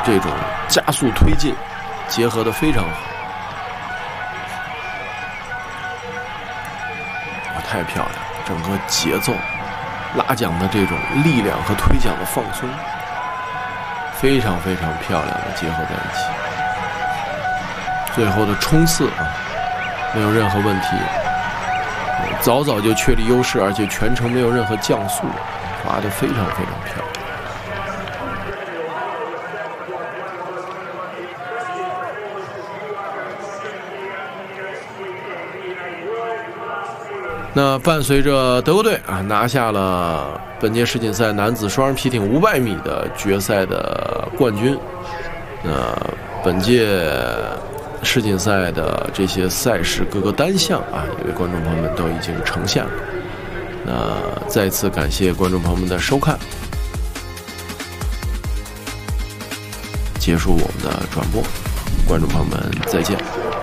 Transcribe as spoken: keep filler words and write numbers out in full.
这种加速推进结合得非常好，哇，太漂亮了！整个节奏、拉桨的这种力量和推桨的放松，非常非常漂亮的结合在一起。最后的冲刺啊，没有任何问题，早早就确立优势，而且全程没有任何降速，滑得非常非常漂亮。那伴随着德国队啊拿下了本届世锦赛男子双人皮艇五百米的决赛的冠军，那本届世锦赛的这些赛事各个单项啊，也为观众朋友们都已经呈现了。那再次感谢观众朋友们的收看，结束我们的转播，观众朋友们再见。